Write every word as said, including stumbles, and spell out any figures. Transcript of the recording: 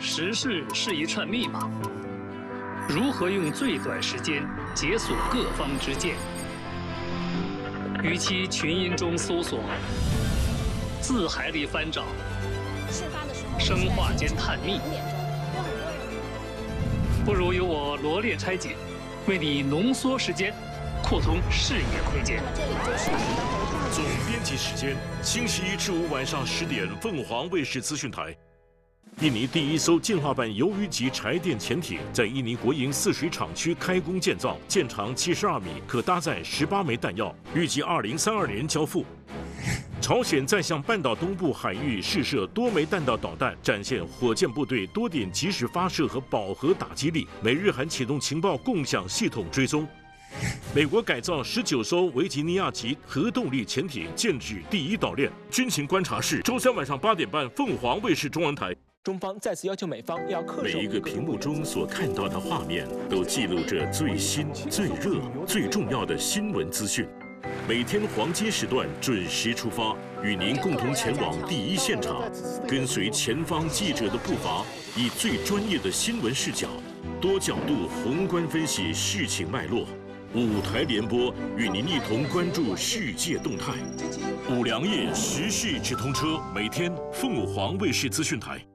时事是一串密码，如何用最短时间解锁各方之见？与其群音中搜索，字海里翻找，生化间探秘，不如由我罗列拆解，为你浓缩时间，扩通视野空间。 总编辑时间：星期一至五晚上十点，凤凰卫视资讯台。印尼第一艘进化版鱿鱼级柴电潜艇在印尼国营泗水厂区开工建造，舰长七十二米，可搭载十八枚弹药，预计二零三二年交付。朝鲜再向半岛东部海域试射多枚弹道导弹，展现火箭部队多点及时发射和饱和打击力。美日韩启动情报共享系统追踪。美国改造十九艘维吉尼亚级核动力潜艇，建制第一岛链。军情观察室，周三晚上八点半，凤凰卫视中文台。 中方再次要求美方要恪守。 每一个屏幕中所看到的画面，都记录着最新、最热、最重要的新闻资讯。每天黄金时段准时出发，与您共同前往第一现场，跟随前方记者的步伐，以最专业的新闻视角，多角度宏观分析事情脉络。五台联播，与您一同关注世界动态。五粮液时事直通车，每天凤凰卫视资讯台。